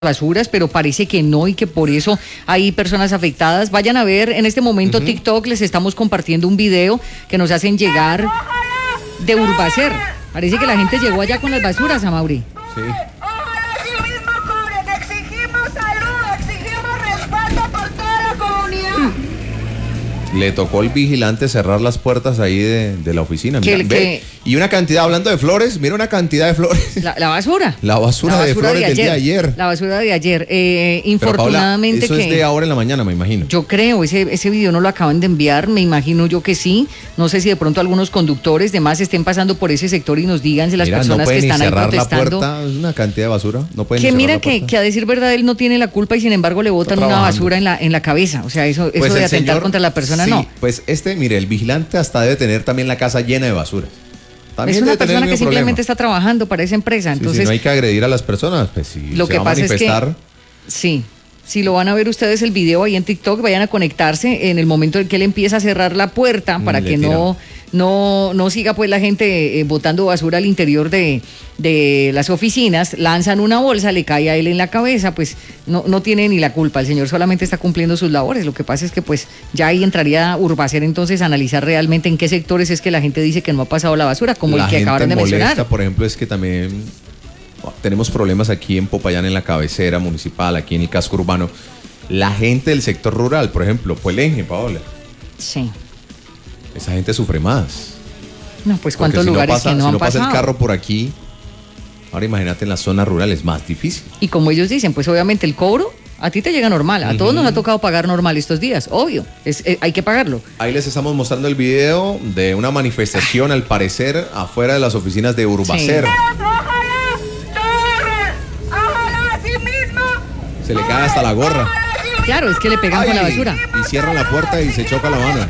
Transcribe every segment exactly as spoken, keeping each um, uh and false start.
basuras, pero parece que no y que por eso hay personas afectadas. Vayan a ver en este momento uh-huh. TikTok, les estamos compartiendo un video que nos hacen llegar de Urbacer. Parece que la gente llegó allá con las basuras, Amaury. Sí. Ojalá sí mismo cobren. Exigimos salud, exigimos respeto por toda la comunidad. Mm. Le tocó al vigilante cerrar las puertas ahí de, de la oficina. Mira, que, ve, que, y una cantidad, hablando de flores, mira una cantidad de flores. La, la basura. La basura, la basura de flores de del día de ayer. La basura de ayer. Eh, infortunadamente Pero, Paola, eso que... es de ahora en la mañana, me imagino. Yo creo, ese, ese video no lo acaban de enviar, me imagino yo que sí. No sé si de pronto algunos conductores de más estén pasando por ese sector y nos digan si las mira, personas no que están ahí protestando. La puerta, es una cantidad de basura. No pueden que mira la que, que a decir verdad él no tiene la culpa y sin embargo le botan una basura en la, en la cabeza. O sea, eso, eso pues de atentar señor, contra la persona, sí, no. Pues este, mire, el vigilante hasta debe tener también la casa llena de basura. También es una persona que simplemente problema. está trabajando para esa empresa. Entonces, sí, sí, no hay que agredir a las personas, pues si lo se que va pasa a manifestar. Es que, sí, si lo van a ver ustedes el video ahí en TikTok, vayan a conectarse en el momento en que él empieza a cerrar la puerta para mm, que no, no, no siga pues la gente eh, botando basura al interior de, de las oficinas, lanzan una bolsa, le cae a él en la cabeza, pues no, no tiene ni la culpa, el señor solamente está cumpliendo sus labores. Lo que pasa es que pues ya ahí entraría Urbacer entonces a analizar realmente en qué sectores es que la gente dice que no ha pasado la basura, como la el que gente acabaron de molesta, mencionar. Por ejemplo, es que también tenemos problemas aquí en Popayán, en la cabecera municipal, aquí en el casco urbano. La gente del sector rural, por ejemplo, Puelenje, Paola. Sí. Esa gente sufre más. No, pues cuántos si lugares no pasa, que no si han no pasa pasado. el carro por aquí, ahora imagínate en las zonas rurales, más difícil. Y como ellos dicen, pues obviamente el cobro a ti te llega normal, a uh-huh. todos nos ha tocado pagar normal estos días, obvio, es, es, hay que pagarlo. Ahí les estamos mostrando el video de una manifestación, al parecer, afuera de las oficinas de Urbacer. Sí. Se le cae hasta la gorra. Claro, es que le pegan Ay, con la basura. Y cierran la puerta y se choca la mano.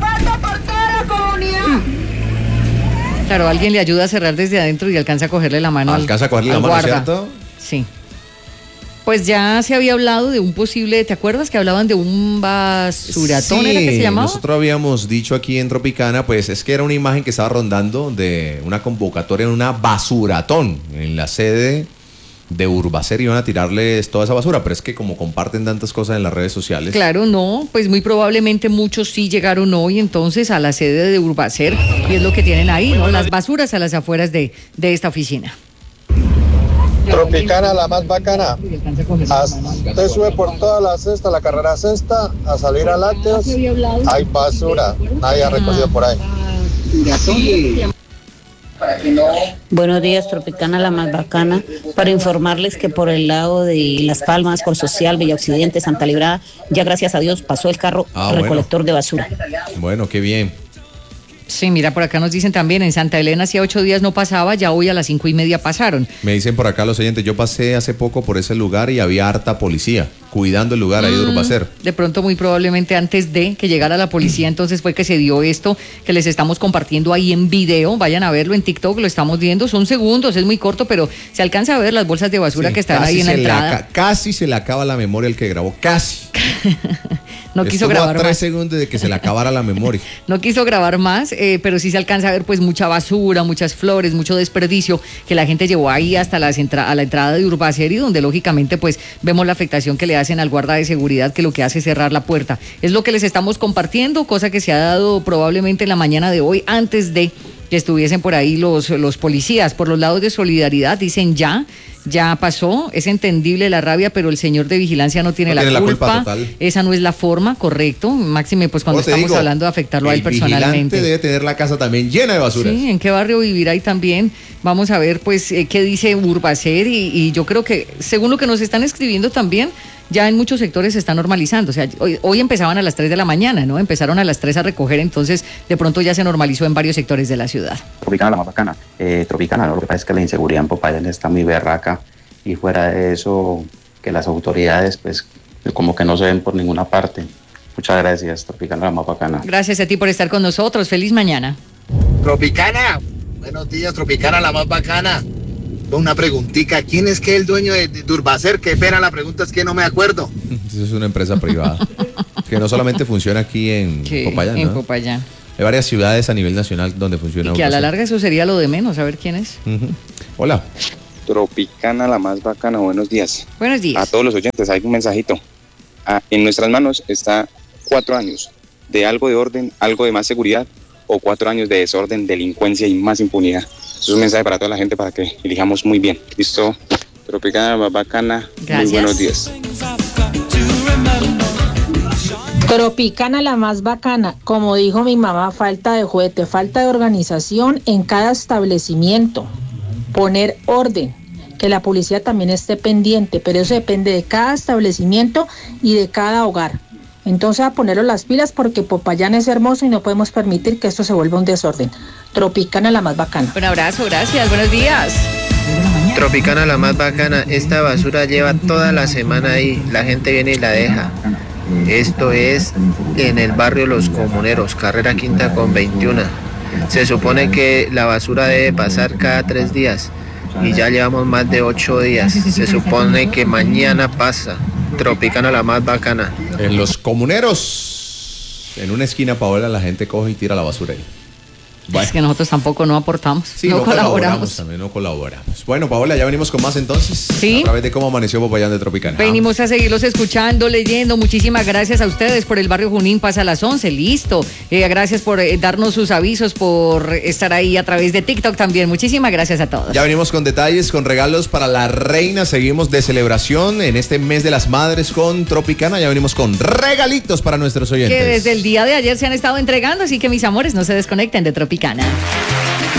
Claro, alguien le ayuda a cerrar desde adentro y alcanza a cogerle la mano. Alcanza al, a cogerle la mano, guarda. ¿cierto? Sí. Pues ya se había hablado de un posible, ¿te acuerdas que hablaban de un basuratón? Sí, ¿Era que se llamaba? Nosotros habíamos dicho aquí en Tropicana, pues es que era una imagen que estaba rondando de una convocatoria en una basuratón en la sede de Urbacer, iban a tirarles toda esa basura, pero es que como comparten tantas cosas en las redes sociales. Claro, no, pues muy probablemente muchos sí llegaron hoy entonces a la sede de Urbacer y es lo que tienen ahí, ¿no? Las basuras a las afueras de, de esta oficina. Tropicana, la más bacana. Usted sube por toda la cesta, la carrera sexta, a salir a lácteos, hay basura, nadie ha recogido por ahí. Buenos días, Tropicana, la más bacana, para informarles que por el lado de Las Palmas, Cor Social, Villa Occidente, Santa Librada, ya gracias a Dios pasó el carro ah, recolector bueno. de basura. Bueno, qué bien. Sí, mira, por acá nos dicen también, en Santa Elena hacía ocho días no pasaba, ya hoy a las cinco y media pasaron. Me dicen por acá los oyentes, yo pasé hace poco por ese lugar y había harta policía cuidando el lugar mm, ahí de Urbacer. De pronto, muy probablemente antes de que llegara la policía, entonces fue que se dio esto que les estamos compartiendo ahí en video. Vayan a verlo en TikTok, lo estamos viendo, son segundos, es muy corto, pero se alcanza a ver las bolsas de basura sí, que están ahí en la entrada. Aca- casi se le acaba la memoria el que grabó, casi. No quiso Estuvo grabar a tres más. segundos de que se le acabara la memoria. No quiso grabar más, eh, pero sí se alcanza a ver pues mucha basura, muchas flores, mucho desperdicio que la gente llevó ahí hasta las entra- a la entrada de Urbacer y donde lógicamente pues vemos la afectación que le hacen al guarda de seguridad, que lo que hace es cerrar la puerta. Es lo que les estamos compartiendo, cosa que se ha dado probablemente en la mañana de hoy antes de que estuviesen por ahí los, los policías. Por los lados de solidaridad dicen ya, ya pasó, es entendible la rabia, pero el señor de vigilancia no tiene, no la, tiene culpa. la culpa. Total. Esa no es la forma, correcto, máxime pues cuando estamos digo, hablando de afectarlo a él personalmente. El vigilante debe tener la casa también llena de basura. Sí, ¿en qué barrio vivirá? Y también vamos a ver pues eh, qué dice Urbacer y, y yo creo que según lo que nos están escribiendo también, ya en muchos sectores se está normalizando. O sea, hoy, hoy empezaban a las tres de la mañana, ¿no? Empezaron a las tres a recoger, entonces de pronto ya se normalizó en varios sectores de la ciudad. Tropicana, la más bacana. Eh, Tropicana, lo que pasa es que la inseguridad en Popayán está muy berraca y fuera de eso, que las autoridades, pues, como que no se ven por ninguna parte. Muchas gracias, Tropicana, la más bacana. Gracias a ti por estar con nosotros. Feliz mañana. Tropicana, buenos días, Tropicana, la más bacana. Una preguntita, ¿quién es que es el dueño de, de Urbacer? Qué pena, la pregunta es que no me acuerdo. Eso es una empresa privada, que no solamente funciona aquí en ¿Qué? Popayán, En ¿no? Popayán. Hay varias ciudades a nivel nacional donde funciona Y que Urbacer. a la larga eso sería lo de menos, a ver quién es. Uh-huh. Hola. Tropicana, la más bacana, buenos días. Buenos días. A todos los oyentes, hay un mensajito. Ah, en nuestras manos está cuatro años de algo de orden, algo de más seguridad, o cuatro años de desorden, delincuencia y más impunidad. Eso es un mensaje para toda la gente para que elijamos muy bien. Listo, Tropicana, la más bacana. Gracias. Muy buenos días. Tropicana, la más bacana. Como dijo mi mamá, falta de juguete, falta de organización en cada establecimiento. Poner orden, que la policía también esté pendiente, pero eso depende de cada establecimiento y de cada hogar. Entonces a ponerlo las pilas porque Popayán es hermoso y no podemos permitir que esto se vuelva un desorden. Tropicana, la más bacana. Un abrazo, gracias, buenos días. Tropicana, la más bacana. Esta basura lleva toda la semana ahí, la gente viene y la deja. Esto es en el barrio Los Comuneros, carrera quinta con veintiuno. Se supone que la basura debe pasar cada tres días y ya llevamos más de ocho días. Se supone que mañana pasa. Tropicana, la más bacana. En Los Comuneros, en una esquina, Paola, la gente coge y tira la basura ahí. Bueno. Es que nosotros tampoco no aportamos, sí, no, no colaboramos. colaboramos. También no colaboramos. Bueno, Paola, ya venimos con más entonces. Sí. A través de cómo amaneció Popayán de Tropicana. Venimos a seguirlos escuchando, leyendo. Muchísimas gracias a ustedes por el barrio Junín. Pasa a las once, listo. Eh, gracias por eh, darnos sus avisos, por estar ahí a través de TikTok también. Muchísimas gracias a todos. Ya venimos con detalles, con regalos para la reina. Seguimos de celebración en este mes de las madres con Tropicana. Ya venimos con regalitos para nuestros oyentes. Que desde el día de ayer se han estado entregando, así que mis amores, no se desconecten de Tropicana.